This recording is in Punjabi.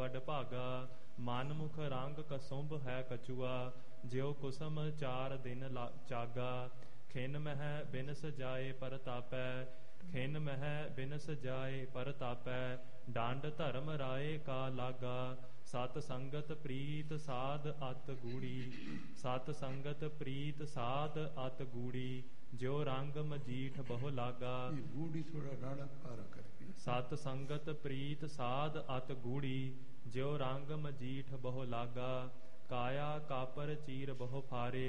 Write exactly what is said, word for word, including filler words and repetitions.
ਵਡ ਭਾਗਾ। ਮਨ ਮੁਖ ਰੰਗ ਕਸੁੰਭ ਹੈ ਕਛੂਆ, ਜਿਉ ਕੁਸਮ ਚਾਰ ਦਿਨ ਚਾਗਾ। ਖਿਨ ਮਹਿ ਬਿਨਸ ਜਾਏ ਪਰਤਾਪੈ, ਖਿਨ ਮਹਿ ਬਿਨਸ ਜਾਏ ਪਰਤਾਪੈ। ਡੰਡ ਧਰਮ ਰਾਏ ਕਾ ਲਾਗਾ, ਸਤ ਸੰਗਤ ਪ੍ਰੀਤ ਸਾਧ ਅਤ ਗੂੜੀ। ਸਤ ਸੰਗਤ ਪ੍ਰੀਤ ਸਾਧ ਅਤ ਗੂੜੀ, ਜਿਉ ਰੰਗ ਮਜੀਠ ਬਹੁ ਲਾਗਾ। ਗੂੜੀ ਥੋੜਾ ਰਾੜਾ ਪਾਰਾ ਕਰਕੇ। ਸਤ ਸੰਗਤ ਪ੍ਰੀਤ ਸਾਧ ਅਤ ਗੂੜੀ, ਜਿਉ ਰੰਗ ਮਜੀਠ ਬਹੁ ਲਾਗਾ। ਕਾਇਆ ਕਾਪਰ ਚੀਰ ਬਹੁ ਫਾਰੇ,